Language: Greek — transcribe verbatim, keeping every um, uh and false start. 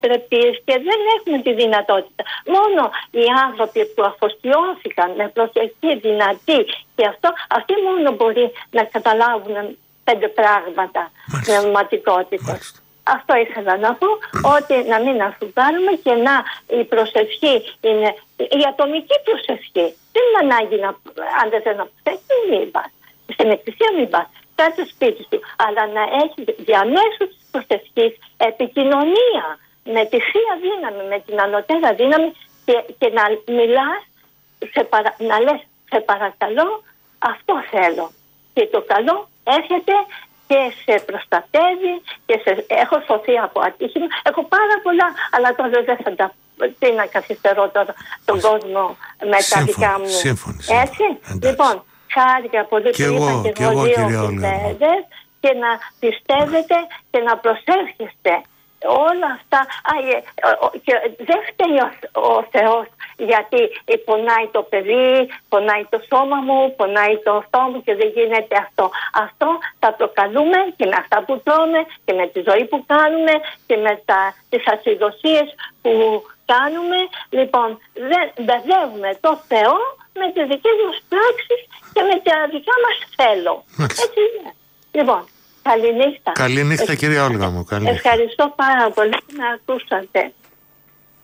πρεπείς και δεν έχουμε τη δυνατότητα. Μόνο οι άνθρωποι που αφοσιώθηκαν με προσευχή δυνατή και αυτό, αυτοί μόνο μπορεί να καταλάβουν πέντε πράγματα πνευματικότητας. Αυτό ήθελα να πω, ότι να μην αφουγκάρουμε και να η προσευχή είναι η ατομική προσευχή. Δεν είναι ανάγκη να, αν δεν θέλω να προσέξει, μην πας. Στην εκκλησία μην πας. Κάτσε στο σπίτι σου. Αλλά να έχει διαμέσου της προσευχής επικοινωνία με τη θεία δύναμη, με την ανωτέρα δύναμη και, και να μιλάς, σε παρα, να λες σε παρακαλώ, αυτό θέλω. Και το καλό έρχεται και σε προστατεύει και σε, έχω σωθεί από ατύχημα. Έχω πάρα πολλά, αλλά τώρα δεν θα τα τι να καθυστερώ τώρα τον κόσμο με τα δικά μου. Σύμφωνη, έτσι. Εντάξει. Λοιπόν, χάρηκα πολύ που είπα και, και εγώ δύο κουβέντες και να πιστεύετε και να προσέρχεστε. Όλα αυτά. Α, και δεν φταίει ο, ο Θεός γιατί πονάει το παιδί, πονάει το σώμα μου, πονάει το αυτό μου και δεν γίνεται αυτό. Αυτό θα το καλούμε και με αυτά που τρώμε και με τη ζωή που κάνουμε και με τα, τις ασυδοσίες που κάνουμε. Λοιπόν, δεν μπερδεύουμε το Θεό με τις δικές μας πράξεις και με τα δικά μας θέλω. Έτσι είναι. Λοιπόν, καληνύχτα. Καληνύχτα κυρία Όλγα μου. Καληνύχτα. Ευχαριστώ πάρα πολύ που με ακούσατε.